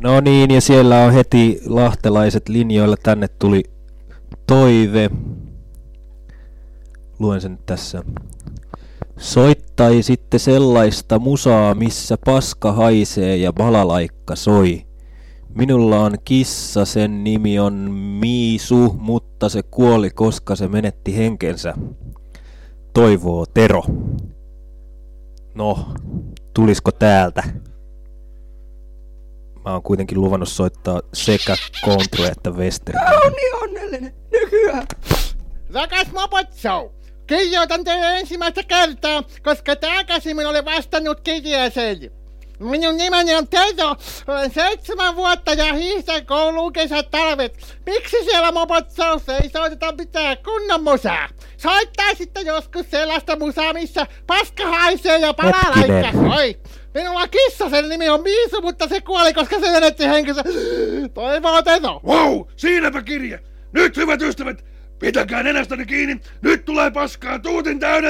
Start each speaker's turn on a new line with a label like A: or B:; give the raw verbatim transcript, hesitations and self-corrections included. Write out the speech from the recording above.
A: No niin, ja siellä on heti lahtelaiset linjoilla. Tänne tuli toive. Luen sen tässä. Soittaisitte sellaista musaa, missä paska haisee ja balalaikka soi. Minulla on kissa, sen nimi on Miisu, mutta se kuoli, koska se menetti henkensä. Toivoo Tero. No, tulisiko täältä? Mä oon kuitenkin luvannut soittaa sekä country että western.
B: Mä oon niin onnellinen nykyään.
C: Rakas Mopot Show, kirjoitan teille ensimmäistä kertaa, koska tää käsimin oli vastannut kirjeeseen. Minun nimeni on Tero, olen seitsemän vuotta ja hiihdän kouluun kesät talvet. Miksi siellä Mopot Showssa ei soiteta mitään kunnon musaa? Soittaisitte joskus sellaista musaa, missä paska haisee ja palalaikka soi. Minulla on kissa, sen nimi on Miisu, mutta se kuoli, koska se menetti henkensä. Toivoo Tero.
D: Wow, siinäpä kirje. Nyt hyvät ystävät, pitäkää nenästäni kiinni. Nyt tulee paskaa tuutin täyden.